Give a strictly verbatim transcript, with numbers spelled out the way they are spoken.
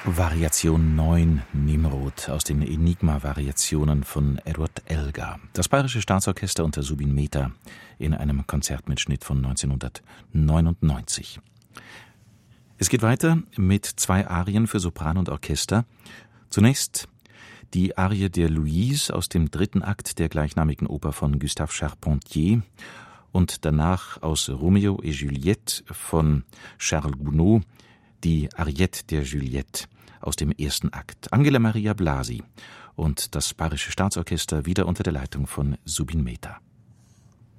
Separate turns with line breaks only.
Variation neun, Nimrod, aus den Enigma-Variationen von Edward Elgar. Das Bayerische Staatsorchester unter Zubin Mehta in einem Konzertmitschnitt von neunzehnhundertneunundneunzig. Es geht weiter mit zwei Arien für Sopran und Orchester. Zunächst die Arie der Louise aus dem dritten Akt der gleichnamigen Oper von Gustave Charpentier und danach aus Romeo et Juliette von Charles Gounod die Ariette der Juliette aus dem ersten Akt. Angela Maria Blasi und das Bayerische Staatsorchester wieder unter der Leitung von Zubin Mehta.